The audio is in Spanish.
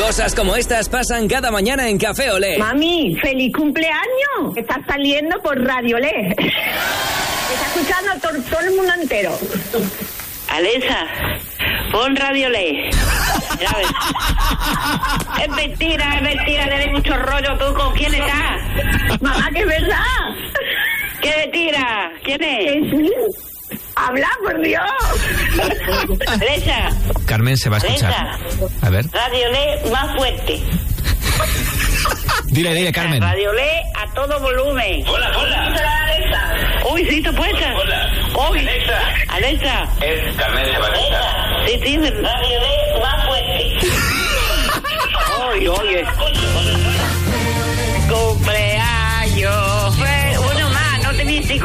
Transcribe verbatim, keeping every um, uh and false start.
Cosas como estas pasan cada mañana en Café Olé. Mami, ¡feliz cumpleaños! Estás saliendo por Radio Olé. Está escuchando todo, todo el mundo entero. Alexa, pon Radio Olé. Ya ves. Es mentira, es mentira, tienes mucho rollo tú. ¿Con quién estás? Mamá, que es verdad. ¿Qué mentira? ¿Quién es? Que sí. Habla, por Dios. Alexa. Carmen se va a escuchar. Alexa. A ver. Radio Olé más fuerte. Dile, dile, Carmen. Radio Olé a todo volumen. Hola, hola. Alexa. Uy, sí, te puesta. Hola. Uy. Alexa. Alexa. Es Carmen se va a escuchar. Sí, sí, Radio Olé más fuerte. Oye, oye. Cumpleaños. Uno más, no te dice